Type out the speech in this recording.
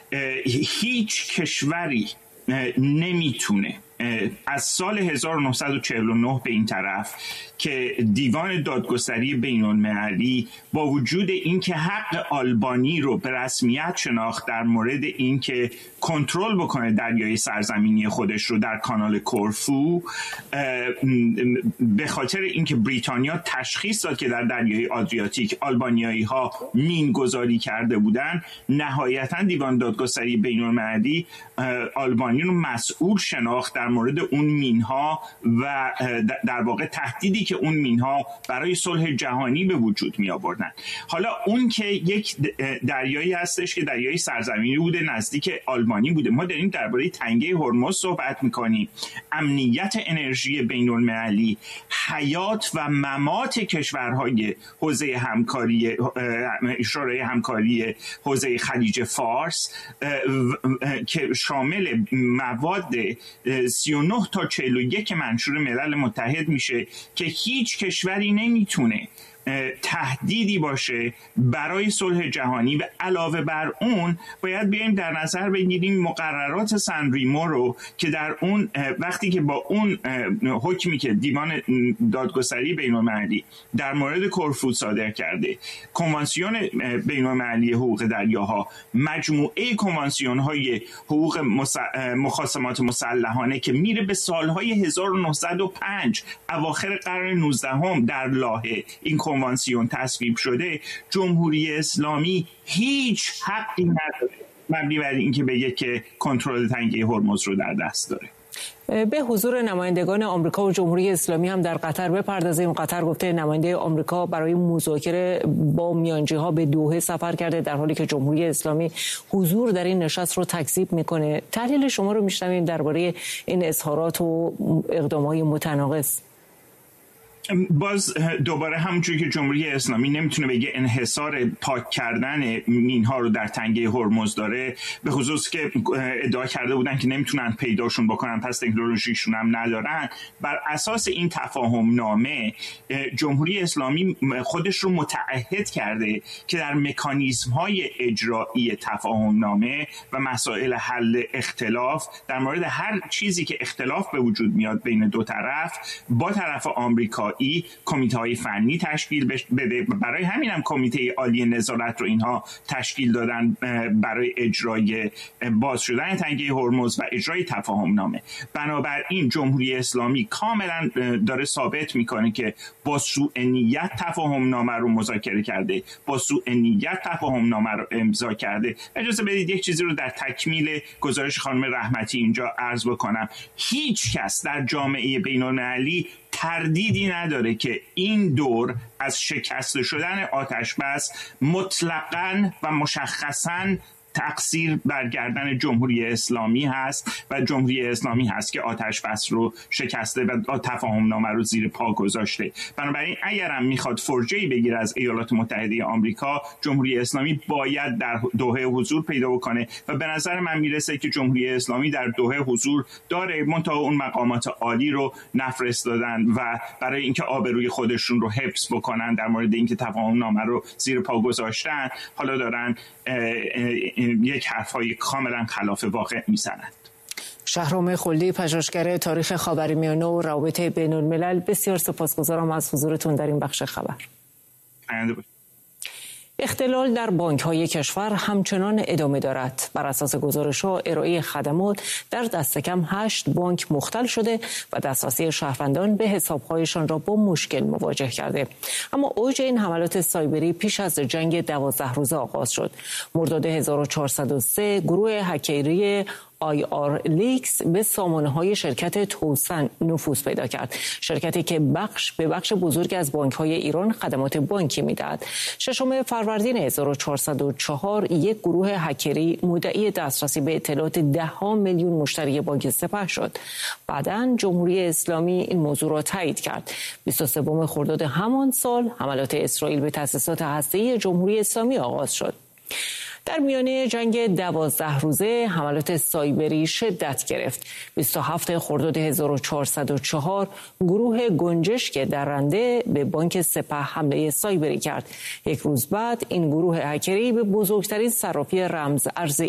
هیچ کشوری نمیتونه از سال 1949 به این طرف که دیوان دادگستری بین‌المللی با وجود اینکه حق آلبانی رو به رسمیت شناخت در مورد اینکه کنترل بکنه دریای سرزمینی خودش رو در کانال کورفو، به خاطر اینکه بریتانیا تشخیص داد که در دریای آدریاتیک آلبانیایی‌ها مین گذاری کرده بودن، نهایتاً دیوان دادگستری بین‌المللی آلبانی رو مسئول شناخت در مورد اون مینها و در واقع تهدیدی که اون مینها برای صلح جهانی به وجود می آوردن. حالا اون که یک دریایی هستش که دریای سرزمینی بوده، نزدیک آلبانی بوده. ما داریم درباره تنگه هرمز صحبت می‌کنیم. امنیت انرژی بین‌المللی، حیات و ممات کشورهای حوزه همکاری شورای همکاری حوزه خلیج فارس که شامل مواد 39 تا 41 منشور ملل متحد میشه که هیچ کشوری نمیتونه تهدیدی باشه برای صلح جهانی. و علاوه بر اون باید بیایم در نظر بگیریم مقررات سن ریمو رو که در اون وقتی که با اون حکمی که دیوان دادگستری بین‌المللی در مورد کورفو صادر کرده، کنوانسیون بین‌المللی حقوق دریاها، مجموعه کنوانسیون‌های حقوق مخاصمات مسلحانه که میره به سالهای 1905 اواخر قرن 19 در لاهه این کنوانسیون تصویب شده، جمهوری اسلامی هیچ حقی نداره مبنی بر اینکه بگه که کنترل تنگه هرمز رو در دست داره. به حضور نمایندگان آمریکا و جمهوری اسلامی هم در قطر بپردازیم. قطر گفته نماینده آمریکا برای مذاکره با میانجی‌ها به دوحه سفر کرده، در حالی که جمهوری اسلامی حضور در این نشست رو تکذیب میکنه. تحلیل شما رو میشنویم درباره این اظهارات و اقدامات متناقض. باز دوباره همونجوری که جمهوری اسلامی نمیتونه بگه انحصار پاک کردن مینها رو در تنگه هرمز داره، به خصوص که ادعا کرده بودن که نمیتونن پیداشون بکنن پس تکنولوژیشون هم ندارن، بر اساس این تفاهم نامه جمهوری اسلامی خودش رو متعهد کرده که در مکانیزم های اجرایی تفاهم نامه و مسائل حل اختلاف در مورد هر چیزی که اختلاف به وجود میاد بین دو طرف با طرف آمریکا کمیته‌های فنی تشکیل بده. برای همین هم کمیته عالی نظارت رو اینها تشکیل دادن برای اجرای باز شدن تنگه هرمز و اجرای تفاهم نامه. بنابراین جمهوری اسلامی کاملا داره ثابت میکنه که با سوء نیت تفاهم نامه رو مذاکره کرده، با سوء نیت تفاهم نامه رو امضا کرده. اجازه بدید یک چیزی رو در تکمیل گزارش خانم رحمتی اینجا عرض بکنم. هیچ کس در جامعه بین‌المللی تردیدی نداره که این دور از شکست شدن آتش بس مطلقاً و مشخصاً تقصیر بر گردن جمهوری اسلامی هست و جمهوری اسلامی هست که آتش بس رو شکسته و تفاهم نامه رو زیر پا گذاشته. بنابراین اگرم میخواد فرجه‌ای بگیره از ایالات متحده آمریکا، جمهوری اسلامی باید در دوحه حضور پیدا بکنه و به نظر من میرسه که جمهوری اسلامی در دوحه حضور داره، منتها اون مقامات عالی رو نفرستادن و برای اینکه آبروی خودشون رو حفظ بکنن در مورد اینکه تفاهم نامه رو زیر پا گذاشتن، حالا دارن یک حرفای کاملا خلاف واقع میزنند. شهرام خلدی، پژوهشگر تاریخ خاورمیانه و روابط بین الملل، بسیار سپاسگزارم از حضورتون در این بخش خبر. اختلال در بانک‌های کشور همچنان ادامه دارد. بر اساس گزارش‌ها ارائه خدمات در دست کم 8 بانک مختل شده و دسترسی شهروندان به حساب‌هایشان را با مشکل مواجه کرده. اما اوج این حملات سایبری پیش از جنگ 12 روزه آغاز شد. مرداد 1403 گروه هکری IR لیکس به سامانه‌های شرکت توسن نفوذ پیدا کرد. شرکتی که به بخش بزرگ از بانک‌های ایران خدمات بانکی می‌دهد. 6 فروردین 1404 یک گروه هکری مدعی دسترسی به اطلاعات 10 میلیون مشتری بانک سپه شد. بعداً جمهوری اسلامی این موضوع را تایید کرد. 23 خرداد همان سال حملات اسرائیل به تأسیسات هسته‌ای جمهوری اسلامی آغاز شد. در میانه جنگ 12 روزه حملات سایبری شدت گرفت. 27 خرداد 1404 گروه گنجشک درنده به بانک سپه حمله سایبری کرد. یک روز بعد این گروه هکری به بزرگترین صرافی رمز ارز